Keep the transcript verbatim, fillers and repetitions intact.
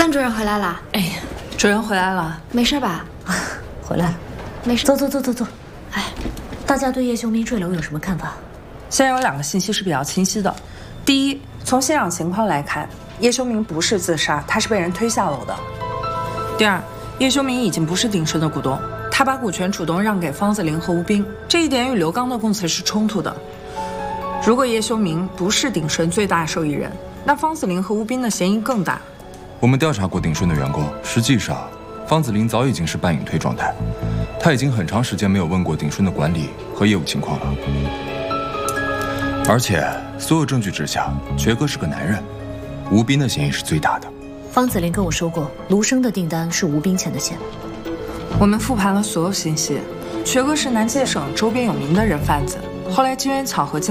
段主任回来了。 哎呀，主任回来了， 没事吧？ 回来了， 没事。 坐坐坐坐坐。哎，大家对叶修明坠楼有什么看法？ 现在有两个信息是比较清晰的。第一，从现场情况来看，叶修明不是自杀，他是被人推下楼的。第二，叶修明已经不是鼎盛的股东，他把股权主动让给方子霖和吴斌，这一点与刘刚的供词是冲突的。如果叶修明不是鼎盛最大受益人，那方子霖和吴斌的嫌疑更大。 我们调查过鼎盛的员工，实际上，方子霖早已经是半隐退状态，他已经很长时间没有问过鼎盛的管理和业务情况了。而且，所有证据指向，瘸哥是个男人，吴斌的嫌疑是最大的。 方子霖跟我说过，卢生的订单是吴斌牵的线。 我们复盘了所有信息，瘸哥是南界省周边有名的人贩子，后来机缘巧合进